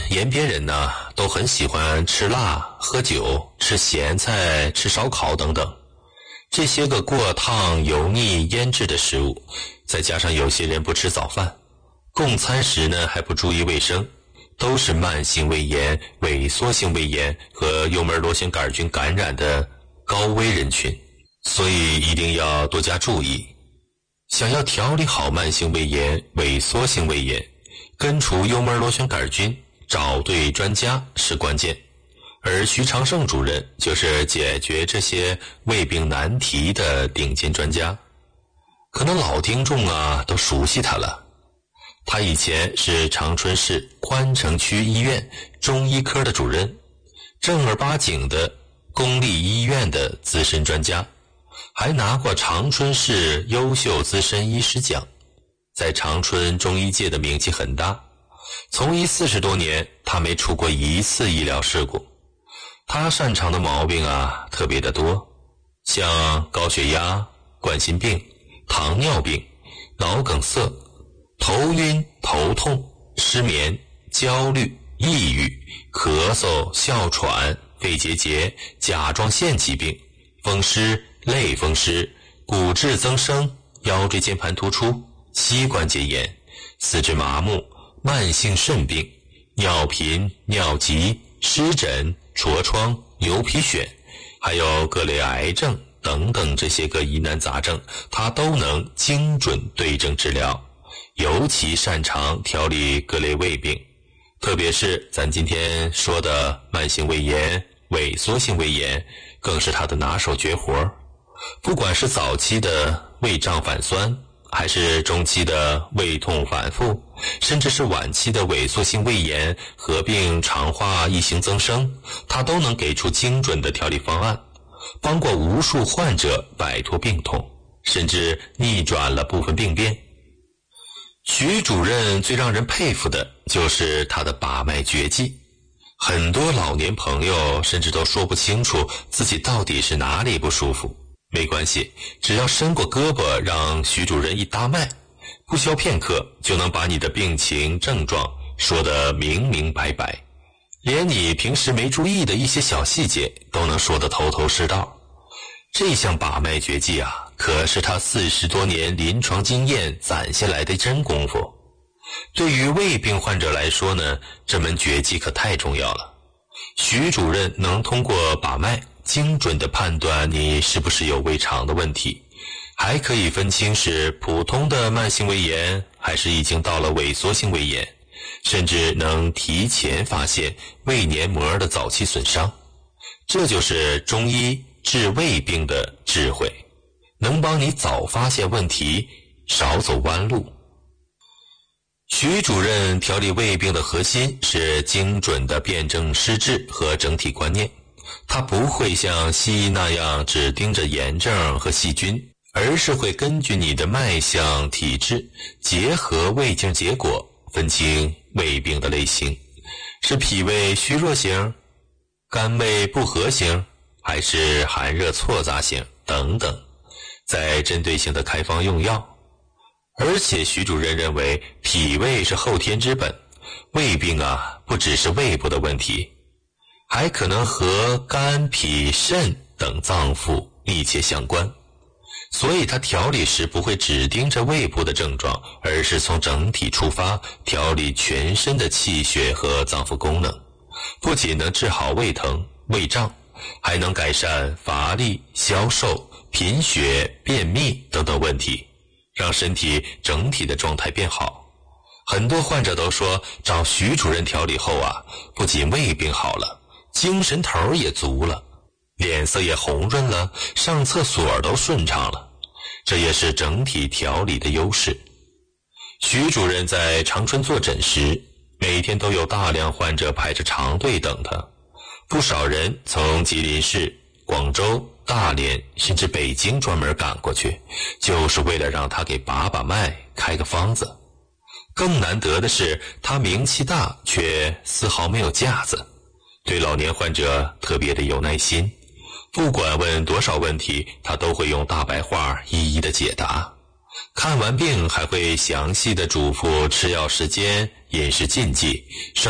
延边人呢，都很喜欢吃辣、喝酒、吃咸菜、吃烧烤等等。这些个过烫、油腻、腌制的食物，再加上有些人不吃早饭，共餐时呢还不注意卫生，都是慢性胃炎、萎缩性胃炎和幽门螺旋杆菌感染的高危人群，所以一定要多加注意。想要调理好慢性胃炎、萎缩性胃炎，根除幽门螺旋杆菌，找对专家是关键。而徐长胜主任就是解决这些胃病难题的顶尖专家。可能老听众都熟悉他了。他以前是长春市宽城区医院中医科的主任，正儿八经的公立医院的资深专家，还拿过长春市优秀资深医师奖，在长春中医界的名气很大。从医40多年，他没出过一次医疗事故。他擅长的毛病特别的多，像高血压、冠心病、糖尿病、脑梗塞、头晕、头痛、失眠、焦虑、抑郁、咳嗽、哮喘、肺结节、甲状腺疾病、风湿、类风湿、骨质增生、腰椎间盘突出、膝关节炎、四肢麻木、慢性肾病、尿频、尿急、湿疹、痤疮、牛皮癣，还有各类癌症等等这些个疑难杂症，他都能精准对症治疗，尤其擅长调理各类胃病，特别是咱今天说的慢性胃炎、萎缩性胃炎，更是他的拿手绝活。不管是早期的胃胀反酸，还是中期的胃痛反复，甚至是晚期的萎缩性胃炎合并肠化异型增生，他都能给出精准的调理方案，帮过无数患者摆脱病痛，甚至逆转了部分病变。徐主任最让人佩服的就是他的把脉绝技，很多老年朋友甚至都说不清楚自己到底是哪里不舒服。没关系，只要伸过胳膊让徐主任一搭脉，不消片刻就能把你的病情症状说得明明白白，连你平时没注意的一些小细节都能说得头头是道。这项把脉绝技可是他40多年临床经验攒下来的真功夫。对于胃病患者来说呢，这门绝技可太重要了。徐主任能通过把脉精准地判断你是不是有胃肠的问题，还可以分清是普通的慢性胃炎还是已经到了萎缩性胃炎，甚至能提前发现胃黏膜的早期损伤。这就是中医治胃病的智慧，能帮你早发现问题，少走弯路。徐主任调理胃病的核心是精准的辨证施治和整体观念，他不会像西医那样只盯着炎症和细菌，而是会根据你的脉象体质，结合胃镜结果，分清胃病的类型，是脾胃虚弱型、肝胃不和型，还是寒热错杂型等等，再针对性的开方用药。而且徐主任认为脾胃是后天之本，胃病不只是胃部的问题，还可能和肝、脾、肾等脏腑密切相关，所以他调理时不会只盯着胃部的症状，而是从整体出发，调理全身的气血和脏腑功能，不仅能治好胃疼、胃胀，还能改善乏力、消瘦、贫血、便秘等等问题，让身体整体的状态变好。很多患者都说找徐主任调理后不仅胃病好了，精神头也足了，脸色也红润了，上厕所都顺畅了，这也是整体调理的优势。徐主任在长春坐诊时，每天都有大量患者排着长队等他，不少人从吉林市、广州、大连甚至北京专门赶过去，就是为了让他给把脉，开个方子。更难得的是，他名气大，却丝毫没有架子，对老年患者特别的有耐心，不管问多少问题，他都会用大白话一一的解答。看完病还会详细的嘱咐吃药时间、饮食禁忌，